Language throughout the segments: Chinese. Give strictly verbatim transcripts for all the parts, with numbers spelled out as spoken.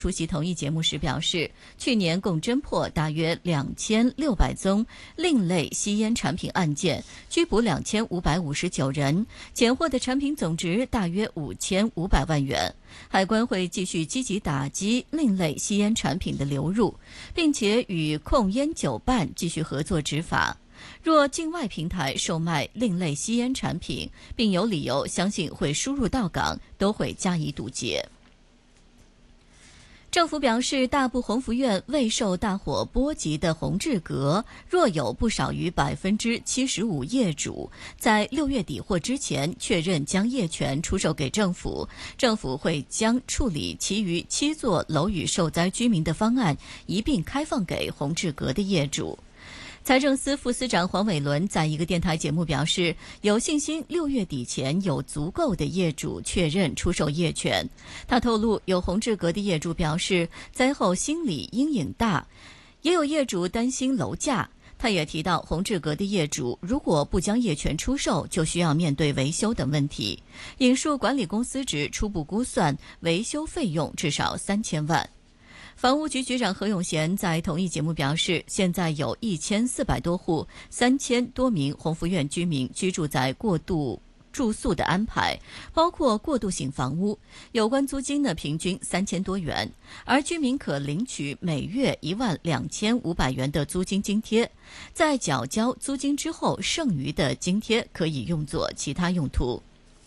出席同一节目时表示，去年共侦破大约两千六百宗另类吸烟产品案件，拘捕两千五百五十九人，检获的产品总值大约五千五百万元。海关会继续积极打击另类吸烟产品的流入，并且与控烟酒办继续合作执法。若境外平台售卖另类吸烟产品，并有理由相信会输入到港，都会加以堵截。政府表示，大埔鸿福苑未受大火波及的宏志阁，若有不少于百分之七十五业主在六月底或之前确认将业权出售给政府，政府会将处理其余七座楼宇受灾居民的方案一并开放给宏志阁的业主。财政司副司长黄伟伦在一个电台节目表示，有信心六月底前有足够的业主确认出售业权。他透露，有宏志阁的业主表示，灾后心理阴影大，也有业主担心楼价。他也提到，宏志阁的业主如果不将业权出售，就需要面对维修等问题。引述管理公司指，初步估算维修费用至少三千万。房屋局局长何永贤在同一节目表示，现在有一千四百多户、三千多名鸿福苑居民居住在过渡住宿的安排，包括过渡性房屋，有关租金呢平均三千多元，而居民可领取每月一万两千五百元的租金津贴，在缴交租金之后，剩余的津贴可以用作其他用途。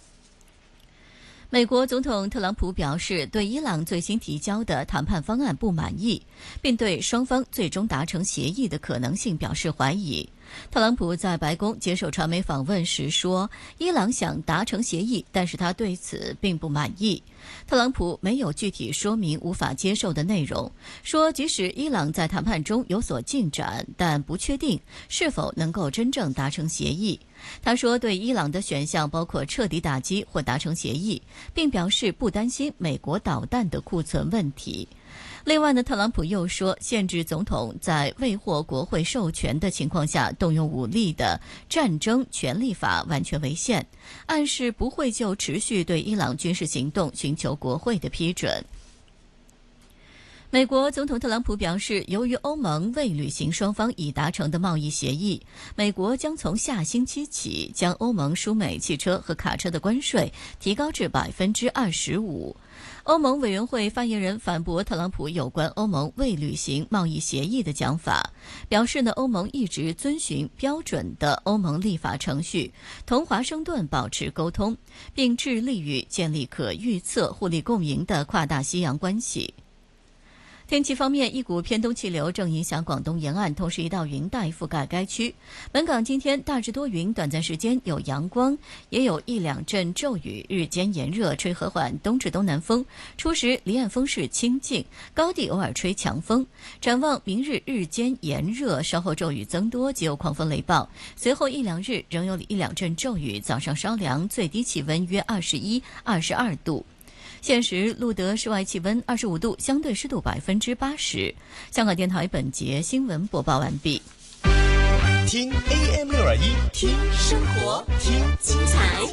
美国总统特朗普表示，对伊朗最新提交的谈判方案不满意，并对双方最终达成协议的可能性表示怀疑。特朗普在白宫接受传媒访问时说，伊朗想达成协议，但是他对此并不满意。特朗普没有具体说明无法接受的内容，说即使伊朗在谈判中有所进展，但不确定是否能够真正达成协议。他说，对伊朗的选项包括彻底打击或达成协议，并表示不担心美国导弹的库存问题。另外呢，特朗普又说，限制总统在未获国会授权的情况下动用武力的战争权利法完全违宪，暗示不会就持续对伊朗军事行动寻求国会的批准。美国总统特朗普表示，由于欧盟未履行双方已达成的贸易协议，美国将从下星期起将欧盟输美汽车和卡车的关税提高至百分之二十五。欧盟委员会发言人反驳特朗普有关欧盟未履行贸易协议的讲法，表示呢，欧盟一直遵循标准的欧盟立法程序，同华盛顿保持沟通，并致力于建立可预测、互利共赢的跨大西洋关系。天气方面，一股偏东气流正影响广东沿岸，同时一道云带覆盖该区。本港今天大致多云，短暂时间有阳光，也有一两阵骤雨，日间炎热，吹和缓东至东南风，初时离岸风势清劲，高地偶尔吹强风。展望明日日间炎热，稍后骤雨增多，即有狂风雷暴，随后一两日仍有一两阵骤雨，早上稍凉，最低气温约二十一、二十二度。现时录得室外气温二十五度，相对湿度百分之八十。香港电台本节新闻播报完毕。 听 A M 六二一， 听生活，听精彩，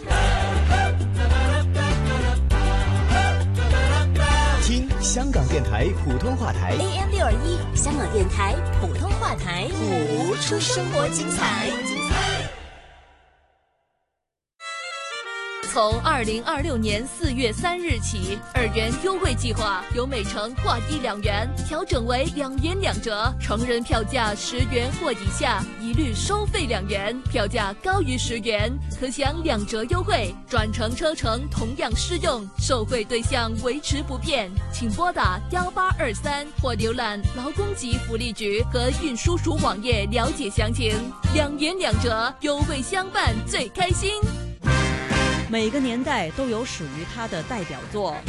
听香港电台普通话台 A M 六二一，香港电台普通话台， 谱出生活精彩。 从二零二六年四月三日起，二元优惠计划由每程划一两元调整为两元两折，成人票价十元或以下一律收费两元，票价高于十元可享两折优惠，转乘车程同样适用，受惠对象维持不变。请拨打幺八二三或浏览劳工及福利局和运输署网页了解详情。两元两折，优惠相伴最开心。 每个年代都有属于它的代表作。